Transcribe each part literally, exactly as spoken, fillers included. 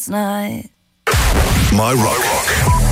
night. My Rock.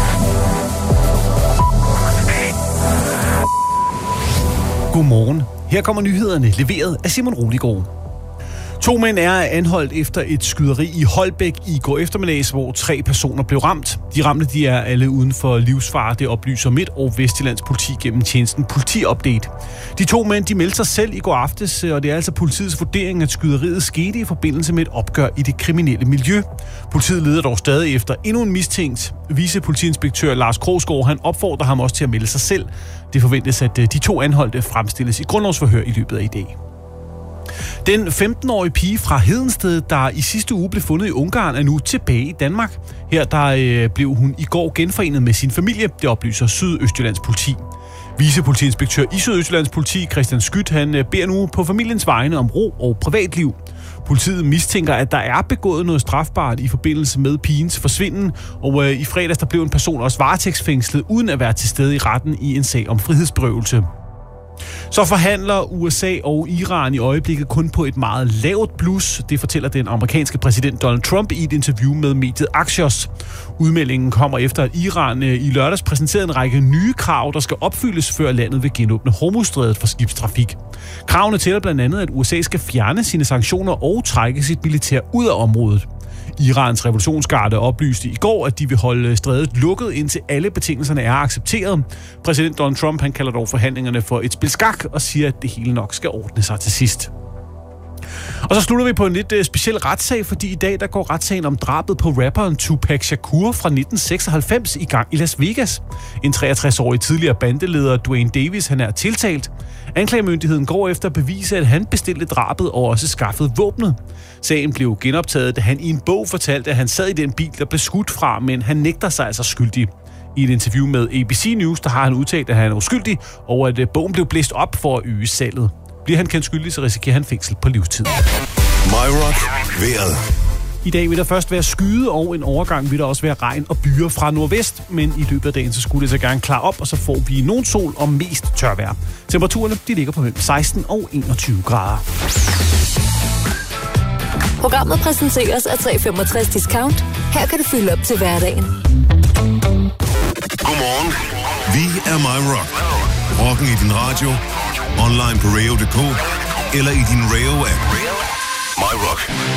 Godmorgen. Her kommer nyhederne, leveret af Simon Roliggaard. To mænd er anholdt efter et skyderi i Holbæk i går eftermiddags, hvor tre personer blev ramt. De ramte de er alle uden for livsfare, det oplyser Midt- og Vestjyllands politi gennem tjenesten Politi-update. De to mænd de meldte sig selv i går aftes, og det er altså politiets vurdering, at skyderiet skete i forbindelse med et opgør i det kriminelle miljø. Politiet leder dog stadig efter endnu en mistænkt. Vicepolitiinspektør Lars Krogsgaard, han opfordrer ham også til at melde sig selv. Det forventes, at de to anholdte fremstilles i grundlovsforhør i løbet af i dag. Den femten-årige pige fra Hedensted, der i sidste uge blev fundet i Ungarn, er nu tilbage i Danmark. Her der øh, blev hun i går genforenet med sin familie, det oplyser Sydøstjyllands politi. Vicepolitiinspektør i Sydøstjyllands politi, Christian Skyt, han øh, beder nu på familiens vegne om ro og privatliv. Politiet mistænker, at der er begået noget strafbart i forbindelse med pigens forsvinden, og øh, i fredags der blev en person også varetægtsfængslet uden at være til stede i retten i en sag om frihedsberøvelse. Så forhandler U S A og Iran i øjeblikket kun på et meget lavt blus. Det fortæller den amerikanske præsident Donald Trump i et interview med mediet Axios. Udmeldingen kommer efter, at Iran i lørdags præsenterede en række nye krav, der skal opfyldes, før landet vil genåbne Hormuzstrædet for skibstrafik. Kravene tæller blandt andet, at U S A skal fjerne sine sanktioner og trække sit militær ud af området. Irans revolutionsgarde oplyste i går, at de vil holde strædet lukket, indtil alle betingelserne er accepteret. Præsident Donald Trump han kalder dog forhandlingerne for et spil skak og siger, at det hele nok skal ordne sig til sidst. Og så slutter vi på en lidt uh, speciel retssag, fordi i dag der går retssagen om drabet på rapperen Tupac Shakur fra nitten seksoghalvfems i gang i Las Vegas. En treogtres-årig tidligere bandeleder, Dwayne Davis, han er tiltalt. Anklagemyndigheden går efter at bevise, at han bestilte drabet og også skaffede våbnet. Sagen blev genoptaget, da han i en bog fortalte, at han sad i den bil, der blev skudt fra, men han nægter sig altså skyldig. I et interview med A B C News, der har han udtalt, at han er uskyldig, og at bogen blev blæst op for at øge salget. Bliver han kendt skyldig, så risikerer han fængsel på livstid. My Rock. Vejret. I dag vil der først være skyde, og en overgang vil der også være regn og byer fra nordvest. Men i løbet af dagen, så skulle det så gerne klare op, og så får vi nogen sol og mest tørvejr. Temperaturerne de ligger på mellem seksten og enogtyve grader. Programmet præsenteres af tre femogtres Discount. Her kan du fylde op til hverdagen. Godmorgen. Vi er My Rock. Rocken i din radio, online på radio punktum d k eller i din Rayo-app. My Rock.